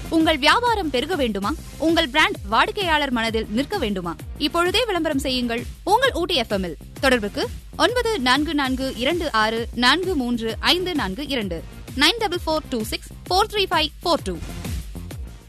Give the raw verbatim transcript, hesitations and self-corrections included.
உங்கள் வியாபாரம் பெருக வேண்டுமா? உங்கள் பிராண்ட் வாடிக்கையாளர் மனதில் நிற்க வேண்டுமா? இப்பொழுதே விளம்பரம் செய்யுங்கள் உங்கள் ஊட்டி எஃப்எம் இல். தொடர்புக்கு ஒன்பது நான்கு நான்கு இரண்டு ஆறு நான்கு மூன்று ஐந்து நான்கு இரண்டு nine double four two six four three five four two.